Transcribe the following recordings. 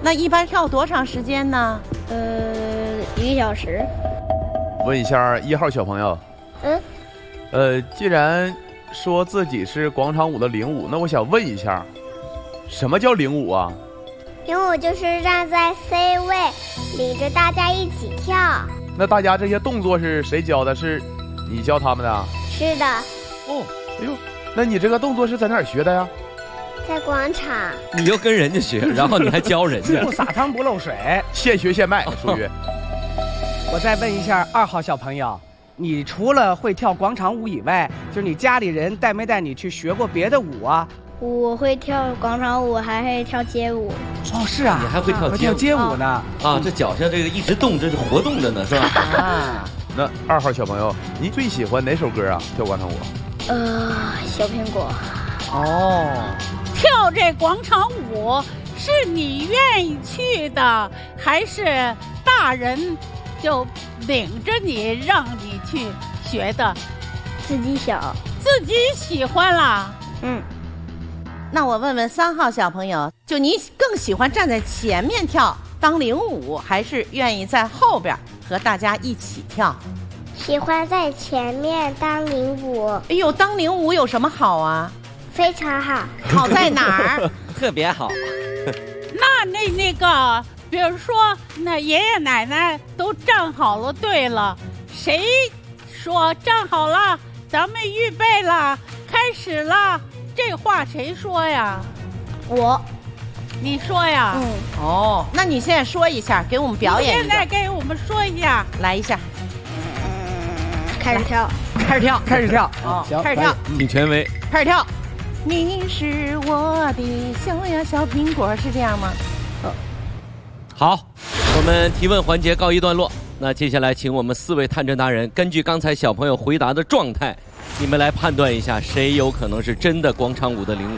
那一般跳多长时间呢 ？1个小时。 问一下1号小朋友，既然说自己是广场舞的领舞，那我想问一下，什么叫领舞啊？ 领舞就是站在 C 位，领着大家一起跳。 那大家这些动作是谁教的？是你教他们的？ 是的。 哦，哎呦，那你这个动作是在哪儿学的呀？ 在广场。 你又跟人家学，然后你还教人家， 不撒汤不漏水， 现学现卖，属于。 我再问一下2号小朋友，你除了会跳广场舞以外，就是你家里人带没带你去学过别的舞啊？ 我会跳广场舞，还会跳街舞。 哦，是啊， 你还会跳街舞呢？ 啊，这脚下这个一直动，这是活动着呢，是吧？ 啊，那2号小朋友，你最喜欢哪首歌啊？跳广场舞？ 小苹果。 哦，跳这广场舞是你愿意去的，还是大人就领着你让你去学的？ 自己想， 自己喜欢啦。 那我问问3号小朋友，就你更喜欢站在前面跳当领舞，还是愿意在后边和大家一起跳？ 喜欢在前面当领舞。 哎呦，当领舞有什么好啊？ 非常好。 好在哪儿？ 特别好。 那个，比如说那爷爷奶奶都站好了队了，谁说站好了，咱们预备了，开始了，这话谁说呀？ 我。 你说呀？ 哦，那你现在说一下，给我们表演一下。 现在给我们说一下， 来一下。 开始跳。 哦，行，开始跳。 你权威。 开始跳。你是我的小呀小苹果，是这样吗？ 好，我们提问环节告一段落。那接下来请我们4位探侦达人根据刚才小朋友回答的状态，你们来判断一下谁有可能是真的广场舞的领舞。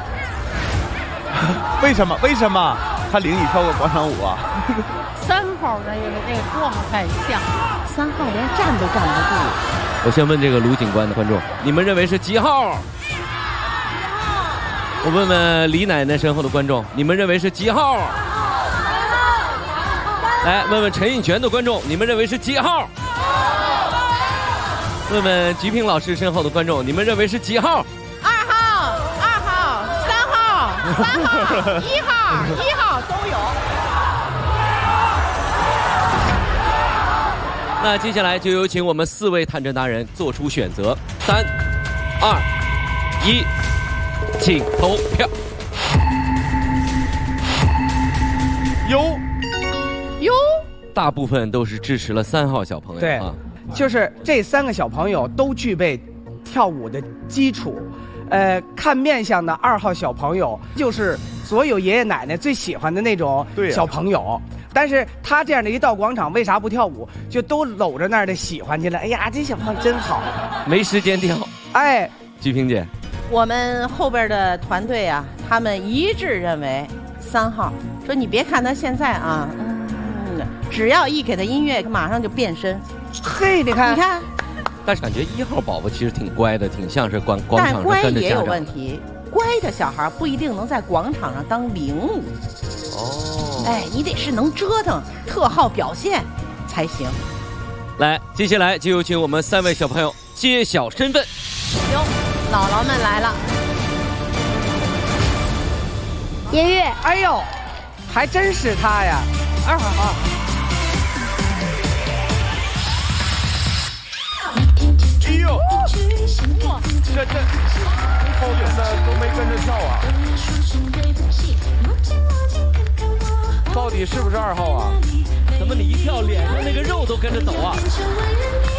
为什么他领你跳个广场舞啊 ？3号的这个状态像 ，3号连站都站不住。 我先问这个卢警官的观众，你们认为是几号？我问问李奶奶身后的观众，你们认为是几号？来问问陈印泉的观众，你们认为是几号？问问菊萍老师身后的观众，你们认为是几号 ？2号、3号、1号都有。 那接下来就有请我们4位探侦达人做出选择，3、2、1，请投票。 有， 大部分都是支持了3号小朋友。 对，就是这3个小朋友都具备跳舞的基础。看面相的2号小朋友，就是所有爷爷奶奶最喜欢的那种小朋友。但是他这样的一到广场，为啥不跳舞？就都搂着那儿的喜欢去了。哎呀，这小朋友真好， 没时间跳。 哎， 菊萍姐， 我们后边的团队啊，他们一致认为3号。说你别看他现在啊，只要一给他音乐，马上就变身。 嘿，你看， 但是感觉1号宝宝其实挺乖的，挺像是广场上跟着家长。 但乖也有问题，乖的小孩不一定能在广场上当领舞。哎，你得是能折腾、特好表现才行。 来，接下来就有请我们3位小朋友揭晓身份。 哟，姥姥们来了。 音乐， 哎呦，还真是他呀！2号啊。 哎呦，这后面的都没跟着跳啊！到底是不是2号啊？ 怎么你一跳，脸上那个肉都跟着抖啊？